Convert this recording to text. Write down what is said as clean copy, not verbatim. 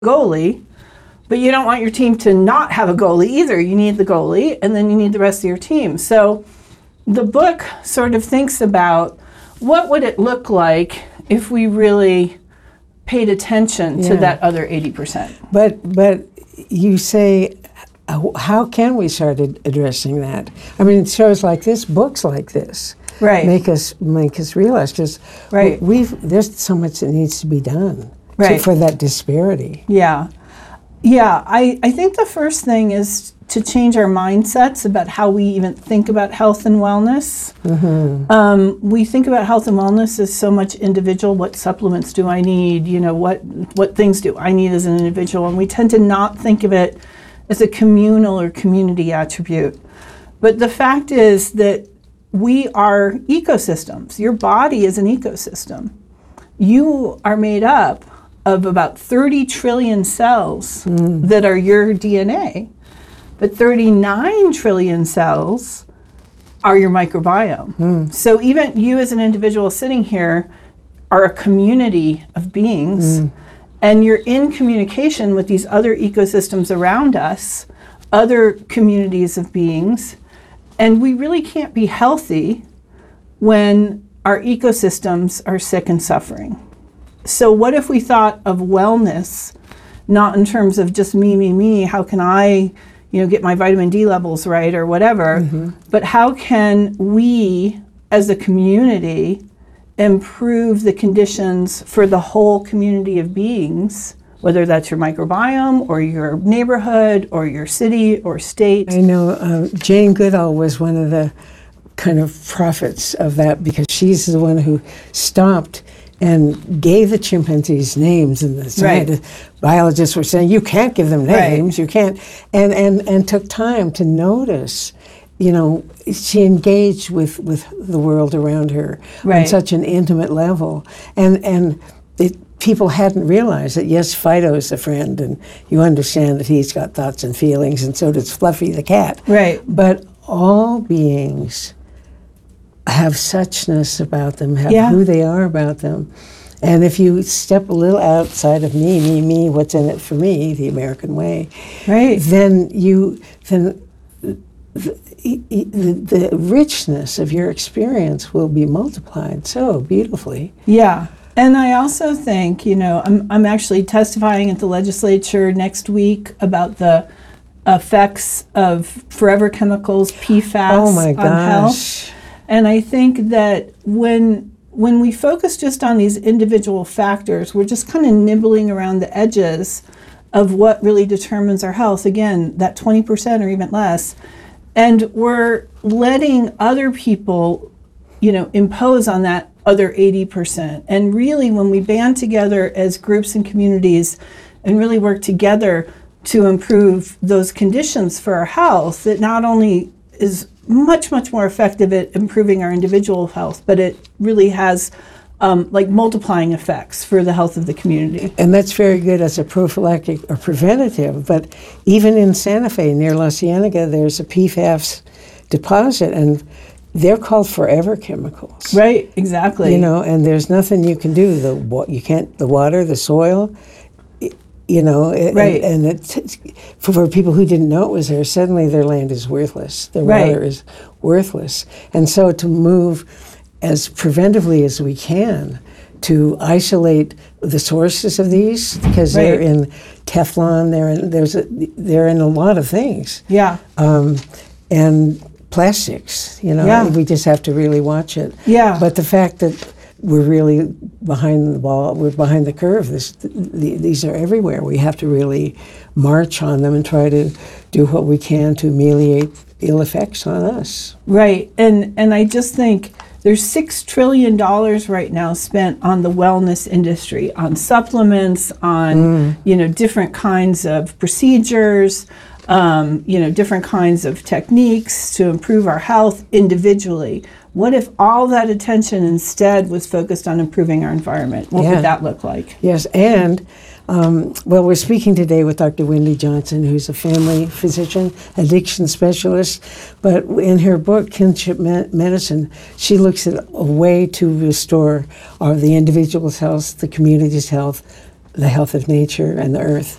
goalie, but you don't want your team to not have a goalie either. You need the goalie, and then you need the rest of your team. So the book sort of thinks about what would it look like if we really paid attention to that other 80%. But you say, how can we start addressing that? I mean, shows like this, books like this, make us realize, because there's so much that needs to be done for that disparity. Yeah. I think the first thing is to change our mindsets about how we even think about health and wellness. Mm-hmm. We think about health and wellness as so much individual. What supplements do I need? What things do I need as an individual? And we tend to not think of it as a communal or community attribute. But the fact is that we are ecosystems. Your body is an ecosystem. You are made up of about 30 trillion cells that are your DNA, but 39 trillion cells are your microbiome. So even you as an individual sitting here are a community of beings, and you're in communication with these other ecosystems around us, other communities of beings, and we really can't be healthy when our ecosystems are sick and suffering. So what if we thought of wellness not in terms of just me, how can I, get my vitamin D levels right or whatever, but how can we as a community improve the conditions for the whole community of beings, whether that's your microbiome or your neighborhood or your city or state. I know Jane Goodall was one of the kind of prophets of that, because she's the one who stopped and gave the chimpanzees names, and the biologists were saying, you can't give them names, you can't, and took time to notice. She engaged with the world around her on such an intimate level, and people hadn't realized that, yes, Fido's a friend, and you understand that he's got thoughts and feelings, and so does Fluffy the cat. But all beings have suchness about them, have who they are about them. And if you step a little outside of me, what's in it for me, the American way, then the richness of your experience will be multiplied so beautifully. Yeah. And I also think, I'm actually testifying at the legislature next week about the effects of forever chemicals, PFAS, on health. And I think that when we focus just on these individual factors, we're just kind of nibbling around the edges of what really determines our health. Again, that 20% or even less. And we're letting other people, impose on that other 80%. And really, when we band together as groups and communities and really work together to improve those conditions for our health, it not only is much, much more effective at improving our individual health, but it really has multiplying effects for the health of the community. And that's very good as a prophylactic or preventative. But even in Santa Fe, near La Cienega, there's a PFAS deposit, and they're called forever chemicals. Right, exactly. And there's nothing you can do. The water, the soil, and it's, for people who didn't know it was there, suddenly their land is worthless. Their water is worthless. And so to move as preventively as we can to isolate the sources of these, because they're in Teflon, they're in a lot of things. Yeah. And plastics, we just have to really watch it. Yeah. But the fact that we're really behind the ball, we're behind the curve. These are everywhere. We have to really march on them and try to do what we can to ameliorate ill effects on us. Right, and I just think there's $6 trillion right now spent on the wellness industry, on supplements, on different kinds of procedures, different kinds of techniques to improve our health individually. What if all that attention instead was focused on improving our environment? What would that look like? Yes, and we're speaking today with Dr. Wendy Johnson, who's a family physician, addiction specialist. But in her book, Kinship Medicine, she looks at a way to restore the individual's health, the community's health, the health of nature and the earth.